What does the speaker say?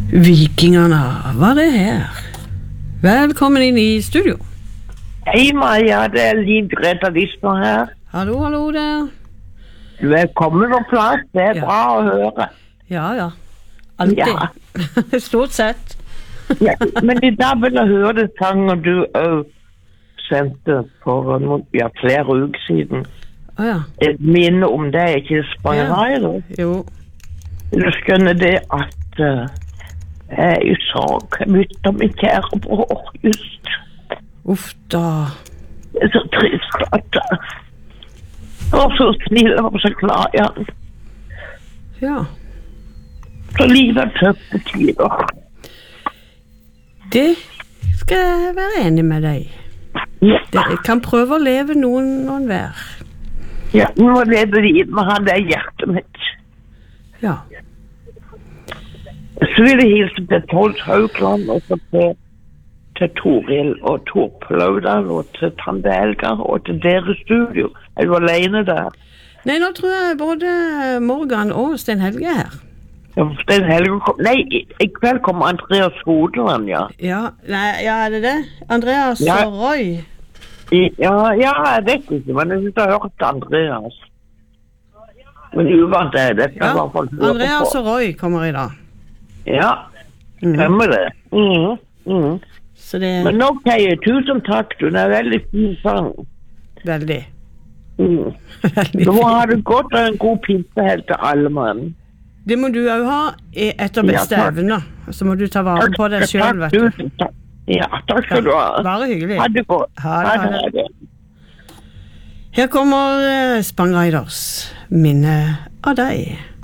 Vikingerne var det her. Velkommen inn i studio. Hei Maja, det Liv Greta Wismer her. Hallo, hallo der. Du kommet på plass, det Ja. bra å høre. Ja. Alltid. Ja. Stort sett. Ja, men I dag vil jeg høre det sangen du sendte for flere uker siden. Ja. Et minne om det, ikke Spangreier. Jo. Du skjønner det at jeg I sorg, jeg møtte min kjære bror just. Uff da. Det så trist at han var så snill, han var så glad I han. Ja. Så livet tøffe tider. Det skal jeg være enig med deg. Ja. Jeg kan prøve å leve noen hver. Ja, nå lever vi med han der hjertet mitt. Ja. Så vil jeg hilse til Tolt Haugland, og så til Toril og Tor Plaudal, og til Tante Helga, og til deres studio. Du alene der? Nei, nå tror jeg både Morgan og Sten Helge er her. Ja, Sten Helge kom... Nei, I kveld kommer Andreas Hodeland, ja. Ja, er det det? Andreas Ja. og Roy. Ja, jeg vet ikke, men jeg synes jeg har hørt Andreas. Men uvant det, det skal Ja, jeg I hvert fall høre Andreas på. og Roy kommer I dag. Ja, stemmer det. Så det Men ok, tusen takk, du er veldig fin sang. veldig. Da har du godt og en god pinse helt til alle mann. Det må du også ha etter beste Ja, takk. evne. Så må du ta vare på deg selv, vet du. Tusen takk. Ja, takk skal du ha. Bare hyggelig. Ha det godt. Ha det. Her kommer Spang Riders, minne av deg.